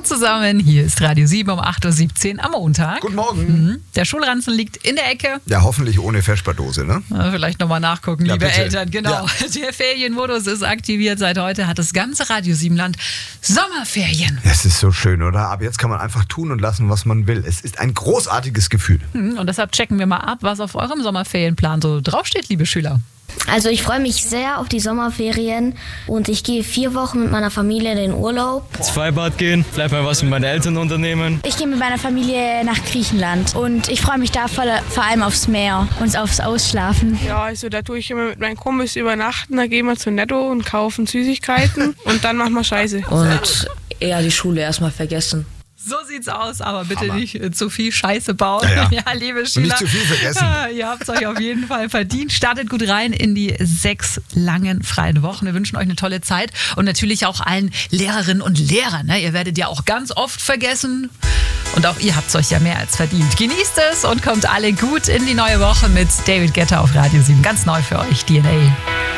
Hallo zusammen, hier ist Radio 7 um 8.17 Uhr am Montag. Guten Morgen. Der Schulranzen liegt in der Ecke. Ja, hoffentlich ohne Vesper-Dose, ne? Vielleicht nochmal nachgucken, liebe bitte. Eltern. Genau, Der Ferienmodus ist aktiviert. Seit heute hat das ganze Radio 7-Land Sommerferien. Es ist so schön, oder? Ab jetzt kann man einfach tun und lassen, was man will. Es ist ein großartiges Gefühl. Und deshalb checken wir mal ab, was auf eurem Sommerferienplan so draufsteht, liebe Schüler. Also ich freue mich sehr auf die Sommerferien und ich gehe 4 Wochen mit meiner Familie in den Urlaub. Ins Freibad gehen, vielleicht mal was mit meinen Eltern unternehmen. Ich gehe mit meiner Familie nach Griechenland und ich freue mich da vor allem aufs Meer und aufs Ausschlafen. Ja, also da tue ich immer mit meinen Kumpels übernachten, da gehen wir zu Netto und kaufen Süßigkeiten und dann machen wir Scheiße. Und eher die Schule erstmal vergessen. So sieht's aus, aber bitte nicht zu viel Scheiße bauen. Ja. Liebe Schüler. Und nicht zu viel vergessen. Ihr habt es euch auf jeden Fall verdient. Startet gut rein in die 6 langen freien Wochen. Wir wünschen euch eine tolle Zeit und natürlich auch allen Lehrerinnen und Lehrern. Ne? Ihr werdet ja auch ganz oft vergessen und auch ihr habt es euch ja mehr als verdient. Genießt es und kommt alle gut in die neue Woche mit David Guetta auf Radio 7. Ganz neu für euch, DNA.